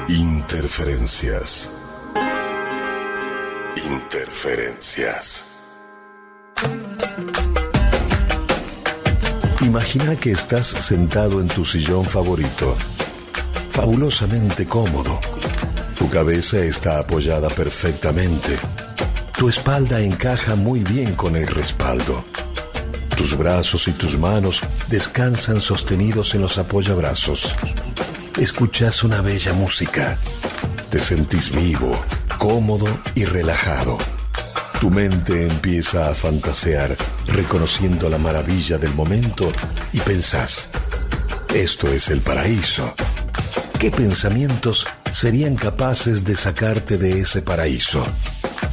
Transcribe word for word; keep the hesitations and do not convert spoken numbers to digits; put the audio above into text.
Interferencias. Interferencias. Imagina que estás sentado en tu sillón favorito, fabulosamente cómodo. Tu cabeza está apoyada perfectamente. Tu espalda encaja muy bien con el respaldo. Tus brazos y tus manos descansan sostenidos en los apoyabrazos. Escuchas una bella música. Te sentís vivo, cómodo y relajado. Tu mente empieza a fantasear, reconociendo la maravilla del momento y pensás: esto es el paraíso. ¿Qué pensamientos serían capaces de sacarte de ese paraíso?